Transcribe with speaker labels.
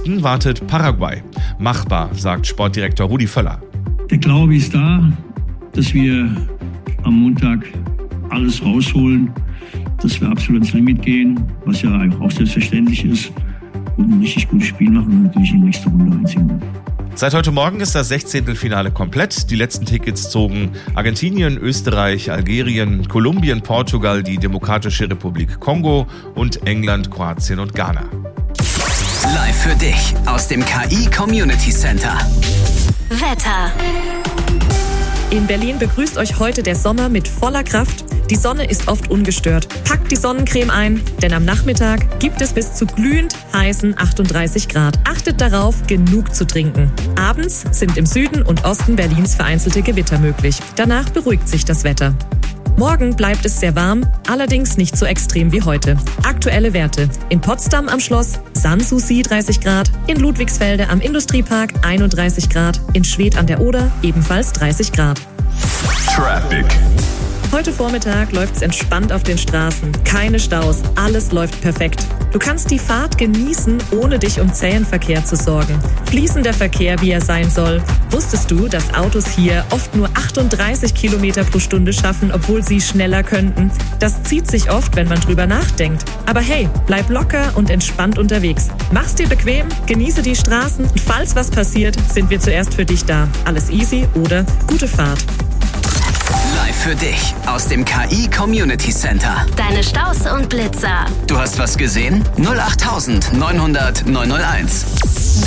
Speaker 1: Westen wartet Paraguay. Machbar, sagt Sportdirektor Rudi Völler.
Speaker 2: Der Glaube ist da, dass wir am Montag alles rausholen, dass wir absolut ins Limit gehen, was ja auch selbstverständlich ist, und ein richtig gutes Spiel machen und natürlich in die nächste Runde einziehen.
Speaker 1: Seit heute Morgen ist das 16. Finale komplett. Die letzten Tickets zogen Argentinien, Österreich, Algerien, Kolumbien, Portugal, die Demokratische Republik Kongo und England, Kroatien und Ghana.
Speaker 3: Live für dich aus dem KI Community Center.
Speaker 4: Wetter.
Speaker 5: In Berlin begrüßt euch heute der Sommer mit voller Kraft. Die Sonne ist oft ungestört. Packt die Sonnencreme ein, denn am Nachmittag gibt es bis zu glühend heißen 38 Grad. Achtet darauf, genug zu trinken. Abends sind im Süden und Osten Berlins vereinzelte Gewitter möglich. Danach beruhigt sich das Wetter. Morgen bleibt es sehr warm, allerdings nicht so extrem wie heute. Aktuelle Werte: in Potsdam am Schloss, Sanssouci 30 Grad, in Ludwigsfelde am Industriepark 31 Grad, in Schwedt an der Oder ebenfalls 30 Grad.
Speaker 6: Traffic.
Speaker 5: Heute Vormittag läuft's entspannt auf den Straßen. Keine Staus, alles läuft perfekt. Du kannst die Fahrt genießen, ohne dich um zähen Verkehr zu sorgen. Fließender Verkehr, wie er sein soll. Wusstest du, dass Autos hier oft nur 38 Kilometer pro Stunde schaffen, obwohl sie schneller könnten? Das zieht sich oft, wenn man drüber nachdenkt. Aber hey, bleib locker und entspannt unterwegs. Mach's dir bequem, genieße die Straßen und falls was passiert, sind wir zuerst für dich da. Alles easy oder gute Fahrt.
Speaker 3: Live für dich aus dem KI Community Center.
Speaker 4: Deine Staus und Blitzer.
Speaker 3: Du hast was gesehen? 08900 901.